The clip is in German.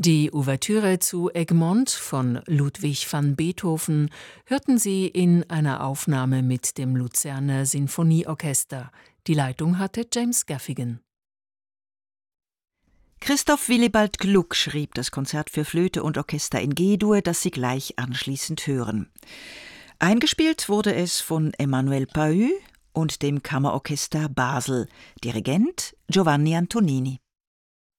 Die Ouvertüre zu Egmont von Ludwig van Beethoven hörten Sie in einer Aufnahme mit dem Luzerner Sinfonieorchester. Die Leitung hatte James Gaffigan. Christoph Willibald Gluck schrieb das Konzert für Flöte und Orchester in G-Dur, das Sie gleich anschließend hören. Eingespielt wurde es von Emmanuel Pahud und dem Kammerorchester Basel. Dirigent Giovanni Antonini.